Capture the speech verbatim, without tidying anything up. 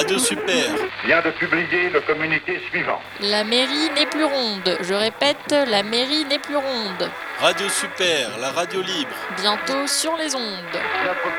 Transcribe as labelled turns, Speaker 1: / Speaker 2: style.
Speaker 1: Radio Super
Speaker 2: vient de publier le communiqué suivant.
Speaker 3: La mairie n'est plus ronde. Je répète, la mairie n'est plus ronde.
Speaker 1: Radio Super, la radio libre.
Speaker 3: Bientôt sur les ondes.
Speaker 2: Notre